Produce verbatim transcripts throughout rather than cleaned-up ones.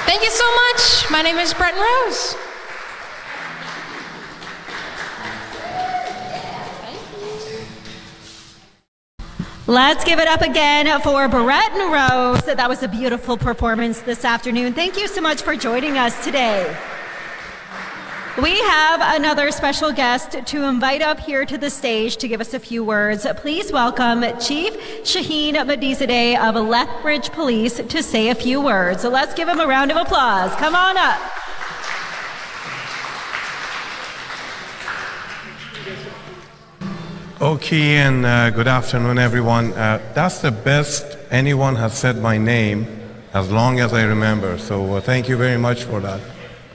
Thank you so much. My name is Bretton Rose. Let's give it up again for Bretton Rose. That was a beautiful performance this afternoon. Thank you so much for joining us today. We have another special guest to invite up here to the stage to give us a few words. Please welcome Chief Shaheen Medizadeh of Lethbridge Police to say a few words. So let's give him a round of applause. Come on up. Okay, and uh, good afternoon, everyone. Uh, that's the best anyone has said my name as long as I remember, so uh, thank you very much for that.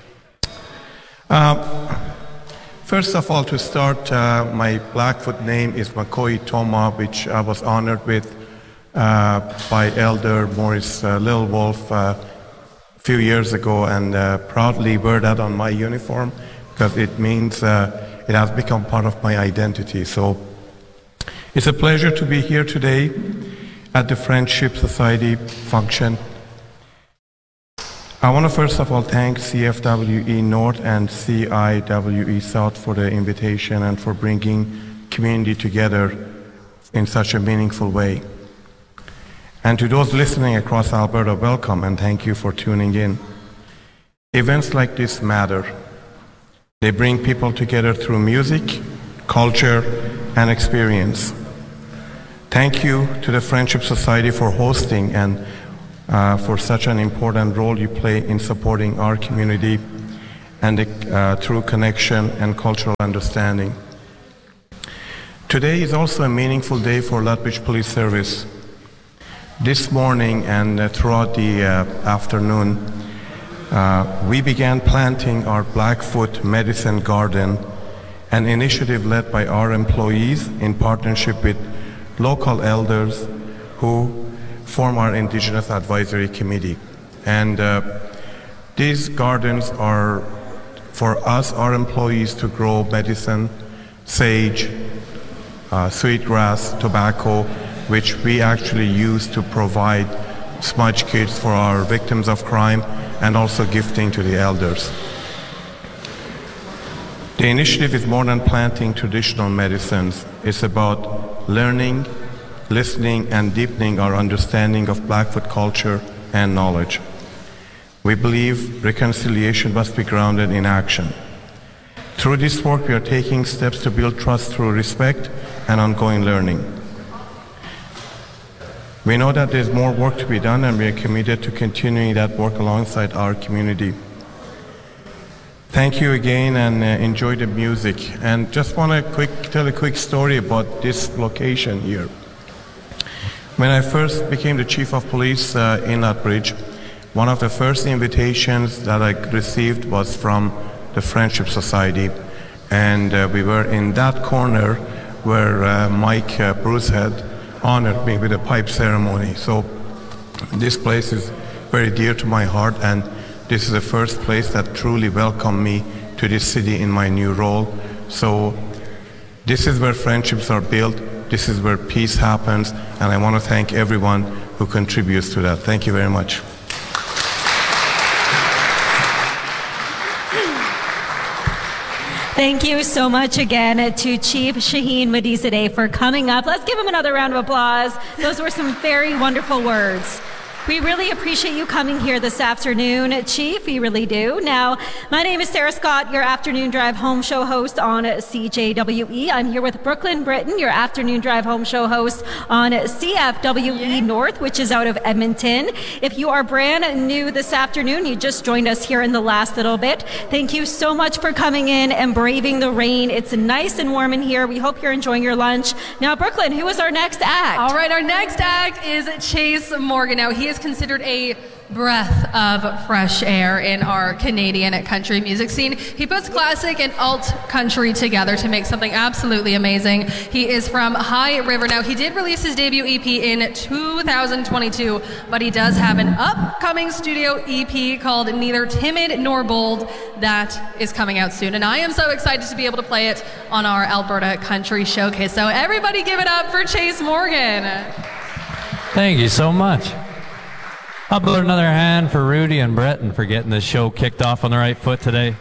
Uh, first of all, to start, uh, my Blackfoot name is McCoy Toma, which I was honored with uh, by Elder Morris uh, Little Wolf uh, a few years ago, and uh, proudly wear that on my uniform because it means uh, it has become part of my identity. So it's a pleasure to be here today at the Friendship Society function. I want to first of all thank C F W E North and C I W E South for the invitation and for bringing community together in such a meaningful way. And to those listening across Alberta, welcome and thank you for tuning in. Events like this matter. They bring people together through music, culture, and experience. Thank you to the Friendship Society for hosting and uh, for such an important role you play in supporting our community and uh, through connection and cultural understanding. Today is also a meaningful day for Lethbridge Police Service. This morning and uh, throughout the uh, afternoon, uh, we began planting our Blackfoot Medicine Garden, an initiative led by our employees in partnership with local elders who form our Indigenous Advisory Committee. And uh, these gardens are for us, our employees, to grow medicine, sage, uh, sweetgrass, tobacco, which we actually use to provide smudge kits for our victims of crime and also gifting to the elders. The initiative is more than planting traditional medicines. It's about learning, listening, and deepening our understanding of Blackfoot culture and knowledge. We believe reconciliation must be grounded in action. Through this work, we are taking steps to build trust through respect and ongoing learning. We know that there's more work to be done, and we are committed to continuing that work alongside our community. Thank you again, and uh, enjoy the music. And just want to quick, tell a quick story about this location here. When I first became the chief of police uh, in Lethbridge, one of the first invitations that I received was from the Friendship Society. And uh, we were in that corner where uh, Mike uh, Bruce had honored me with a pipe ceremony. So this place is very dear to my heart, and this is the first place that truly welcomed me to this city in my new role. So this is where friendships are built, this is where peace happens, and I want to thank everyone who contributes to that. Thank you very much. Thank you so much again to Chief Shaheen Medizadeh for coming up. Let's give him another round of applause. Those were some very wonderful words. We really appreciate you coming here this afternoon, Chief. We really do. Now, my name is Sarah Scott, your afternoon drive home show host on C J W E. I'm here with Brooklyn Britton, your afternoon drive home show host on C F W E North, which is out of Edmonton. If you are brand new this afternoon, you just joined us here in the last little bit. Thank you so much for coming in and braving the rain. It's nice and warm in here. We hope you're enjoying your lunch. Now, Brooklyn, who is our next act? All right, our next act is Chase Morgan. Now, he is considered a breath of fresh air in our Canadian country music scene. He puts classic and alt country together to make something absolutely amazing. He is from High River. Now, he did release his debut E P in two thousand twenty-two, but he does have an upcoming studio E P called Neither Timid Nor Bold that is coming out soon. And I am so excited to be able to play it on our Alberta Country Showcase. So everybody give it up for Chase Morgan. Thank you so much. How about another hand for Rudy and Breton for getting this show kicked off on the right foot today?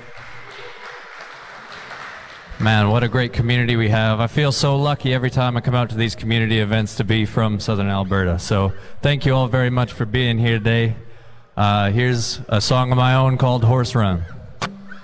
Man, what a great community we have. I feel so lucky every time I come out to these community events to be from Southern Alberta. So thank you all very much for being here today. Uh, here's a song of my own called Horse Run.